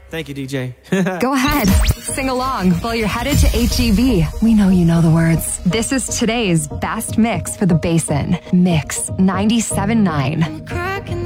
Thank you, DJ. Go ahead, sing along while you're headed to HEB. We know you know the words. This is today's best mix for the Basin. Mix 97.9.